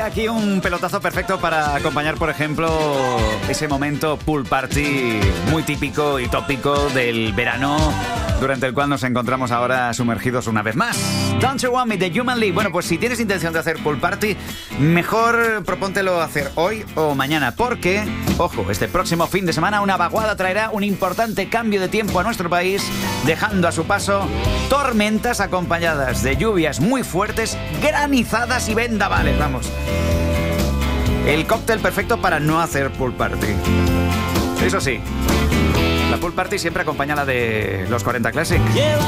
aquí un pelotazo perfecto para acompañar, por ejemplo, ese momento pool party muy típico y tópico del verano, durante el cual nos encontramos ahora sumergidos una vez más. Don't You Want Me, de Human League. Bueno, pues si tienes intención de hacer pool party, mejor propóntelo hacer hoy o mañana, porque, ojo, este próximo fin de semana una vaguada traerá un importante cambio de tiempo a nuestro país, dejando a su paso tormentas acompañadas de lluvias muy fuertes, granizadas y vendavales. Vamos, el cóctel perfecto para no hacer pool party. Eso sí, la pool party siempre acompaña a la de los 40 Classic. Lleva